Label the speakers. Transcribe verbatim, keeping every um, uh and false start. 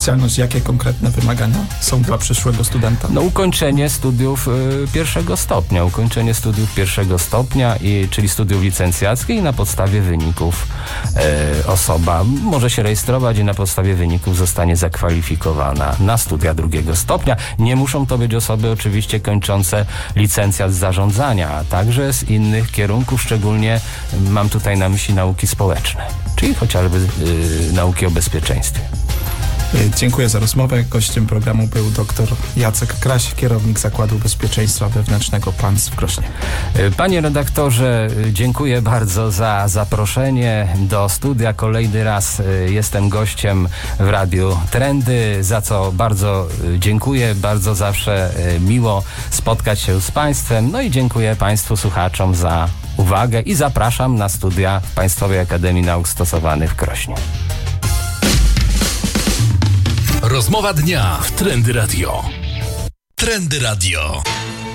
Speaker 1: specjalność, jakie konkretne wymagania są dla przyszłego studenta?
Speaker 2: No ukończenie studiów y, pierwszego stopnia, ukończenie studiów pierwszego stopnia, i, czyli studiów licencjackich, i na podstawie wyników y, osoba może się rejestrować i na podstawie wyników zostanie zakwalifikowana na studia drugiego stopnia. Nie muszą to być osoby oczywiście kończące licencjat z zarządzania, a także z innych kierunków, szczególnie mam tutaj na myśli nauki społeczne, czyli chociażby y, nauki o bezpieczeństwie.
Speaker 1: Dziękuję za rozmowę. Gościem programu był dr Jacek Kraś, kierownik Zakładu Bezpieczeństwa Wewnętrznego P A N S w Krośnie.
Speaker 2: Panie redaktorze, dziękuję bardzo za zaproszenie do studia. Kolejny raz jestem gościem w Radiu Trendy, za co bardzo dziękuję. Bardzo zawsze miło spotkać się z Państwem. No i dziękuję Państwu słuchaczom za uwagę i zapraszam na studia w Państwowej Akademii Nauk Stosowanych w Krośnie.
Speaker 3: Rozmowa dnia w Trendy Radio. Trendy Radio.